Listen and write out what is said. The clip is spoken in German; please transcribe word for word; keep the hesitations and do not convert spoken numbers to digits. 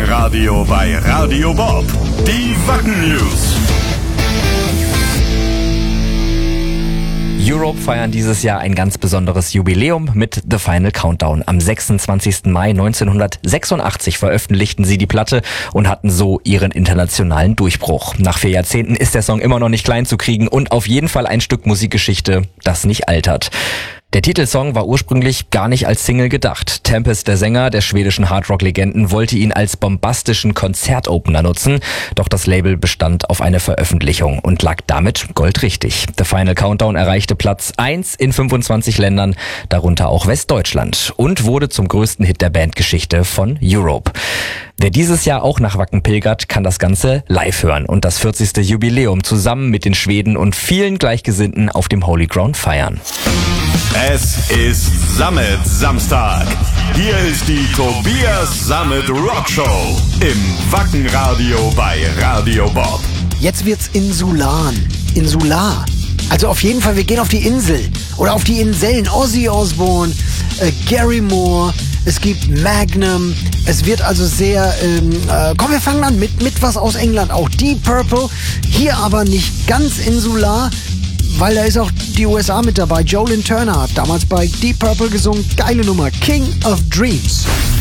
Wackenradio bei Radio Bob. Die Wacken News. Europe feiern dieses Jahr ein ganz besonderes Jubiläum mit The Final Countdown. Am sechsundzwanzigsten Mai neunzehnhundertsechsundachtzig veröffentlichten sie die Platte und hatten so ihren internationalen Durchbruch. Nach vier Jahrzehnten ist der Song immer noch nicht klein zu kriegen und auf jeden Fall ein Stück Musikgeschichte, das nicht altert. Der Titelsong war ursprünglich gar nicht als Single gedacht. Tempest, der Sänger der schwedischen Hardrock-Legenden, wollte ihn als bombastischen Konzertopener nutzen, doch das Label bestand auf eine Veröffentlichung und lag damit goldrichtig. The Final Countdown erreichte Platz eins in fünfundzwanzig Ländern, darunter auch Westdeutschland, und wurde zum größten Hit der Bandgeschichte von Europe. Wer dieses Jahr auch nach Wacken pilgert, kann das Ganze live hören und das vierzigste Jubiläum zusammen mit den Schweden und vielen Gleichgesinnten auf dem Holy Ground feiern. Es ist Summit Samstag. Hier ist die Tobias Summit Rockshow im Wackenradio bei Radio Bob. Jetzt wird's Insulan. Insular. Also auf jeden Fall, wir gehen auf die Insel oder auf die Inseln. Ozzy Osbourne, äh, Gary Moore, es gibt Magnum. Es wird also sehr, ähm, äh, komm, wir fangen an mit, mit was aus England, auch Deep Purple. Hier aber nicht ganz insular, weil da ist auch die U S A mit dabei. Joe Lynn Turner hat damals bei Deep Purple gesungen. Geile Nummer, King of Dreams.